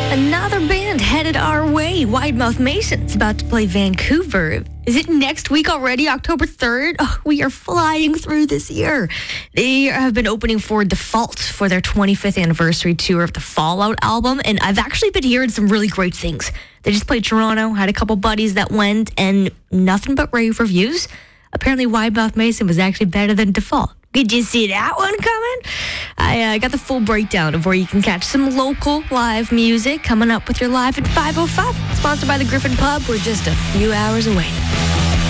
Another band headed our way. Widemouth Mason's about to play Vancouver. Is it next week already, October 3rd? Oh, we are flying through this year. They have been opening for Default for their 25th anniversary tour of the Fallout album, and I've actually been hearing some really great things. They just played Toronto, had a couple buddies that went, and nothing but rave reviews. Apparently, Widemouth Mason was actually better than Default. Did you see that one coming? I got the full breakdown of where you can catch some local live music coming up with your Live at 5:05. Sponsored by the Griffin Pub. We're just a few hours away.